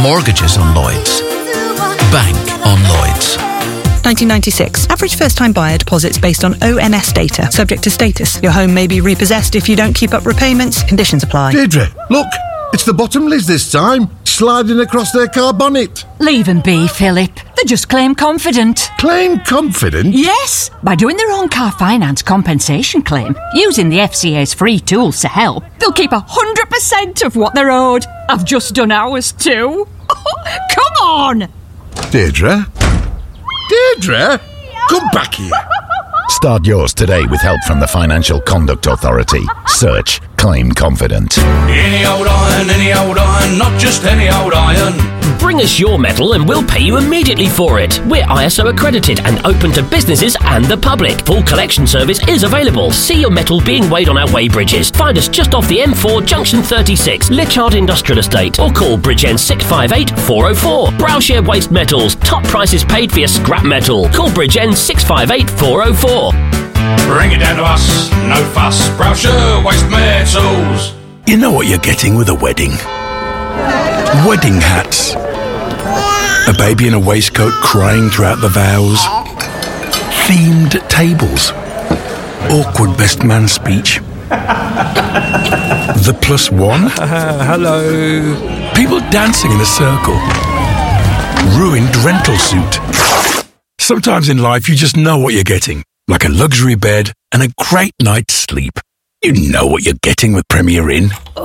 Mortgages on Lloyds. Bank on Lloyds. 1996. Average first-time buyer deposits based on ONS data. Subject to status. Your home may be repossessed if you don't keep up repayments. Conditions apply. Deirdre, look! It's the Bottomleys this time, sliding across their car bonnet. Leave them be, Philip. They're just claim confident. Claim confident? Yes, by doing their own car finance compensation claim, using the FCA's free tools to help, they'll keep 100% of what they're owed. I've just done ours too. Come on! Deirdre? Deirdre? Come back here. Start yours today with help from the Financial Conduct Authority. Search Claim Confident. Any old iron, not just any old iron. Bring us your metal and we'll pay you immediately for it. We're ISO accredited and open to businesses and the public. Full collection service is available. See your metal being weighed on our weigh bridges. Find us just off the M4 Junction 36, Lichard Industrial Estate, or call Bridgend 658 404. Browshire Waste Metals. Top prices paid for your scrap metal. Call Bridgend 658 404. Bring it down to us, no fuss. Browshire Waste Metals. You know what you're getting with a wedding? Wedding hats. A baby in a waistcoat crying throughout the vows. Themed tables. Awkward best man speech. The plus one. Hello. People dancing in a circle. Ruined rental suit. Sometimes in life you just know what you're getting. Like a luxury bed and a great night's sleep. You know what you're getting with Premier Inn.